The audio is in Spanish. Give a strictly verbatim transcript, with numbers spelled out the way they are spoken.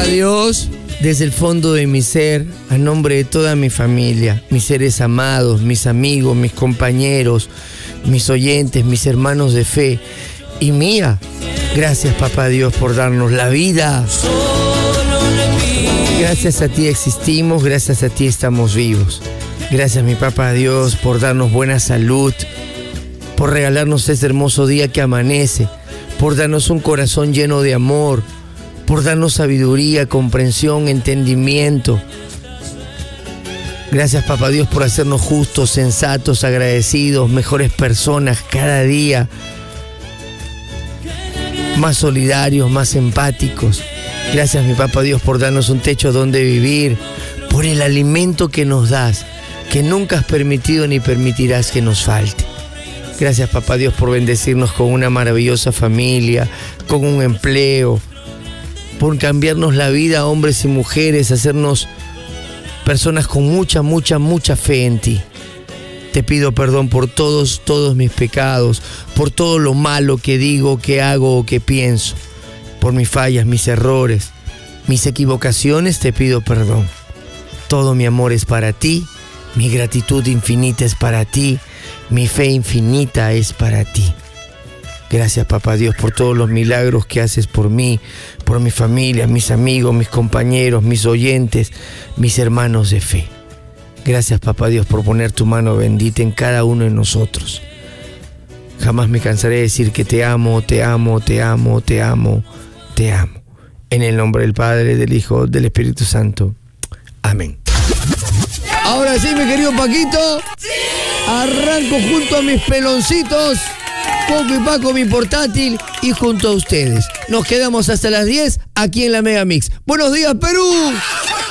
Dios, desde el fondo de mi ser, a nombre de toda mi familia, mis seres amados, mis amigos, mis compañeros, mis oyentes, mis hermanos de fe y mía, gracias Papá Dios por darnos la vida. Gracias a ti existimos, gracias a ti estamos vivos. Gracias mi Papá Dios por darnos buena salud, por regalarnos este hermoso día que amanece, por darnos un corazón lleno de amor, por darnos sabiduría, comprensión, entendimiento. Gracias Papá Dios por hacernos justos, sensatos, agradecidos, mejores personas cada día, más solidarios, más empáticos. Gracias mi Papá Dios por darnos un techo donde vivir, por el alimento que nos das, que nunca has permitido ni permitirás que nos falte. Gracias Papá Dios por bendecirnos con una maravillosa familia, con un empleo, por cambiarnos la vida, hombres y mujeres, hacernos personas con mucha, mucha, mucha fe en ti. Te pido perdón por todos, todos mis pecados, por todo lo malo que digo, que hago o que pienso, por mis fallas, mis errores, mis equivocaciones, te pido perdón. Todo mi amor es para ti, mi gratitud infinita es para ti, mi fe infinita es para ti. Gracias Papá Dios por todos los milagros que haces por mí, por mi familia, mis amigos, mis compañeros, mis oyentes, mis hermanos de fe. Gracias Papá Dios por poner tu mano bendita en cada uno de nosotros. Jamás me cansaré de decir que te amo, te amo, te amo, te amo, te amo. En el nombre del Padre, del Hijo, del Espíritu Santo. Amén. Ahora sí, mi querido Paquito, arranco junto a mis peloncitos, Coco y Paco, mi portátil, y junto a ustedes. Nos quedamos hasta las diez aquí en la Mega Mix. ¡Buenos días, Perú!